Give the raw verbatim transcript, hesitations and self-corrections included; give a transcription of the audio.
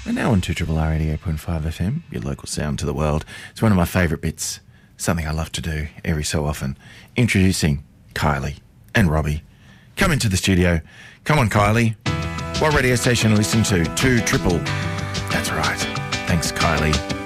And now on two R R eighty-eight point five F M, your local sound to the world. It's one of my favourite bits, something I love to do every so often. Introducing Kylie and Robbie. Come into the studio. Come on, Kylie. What radio station are you listening to? Two Triple. That's right. Thanks, Kylie.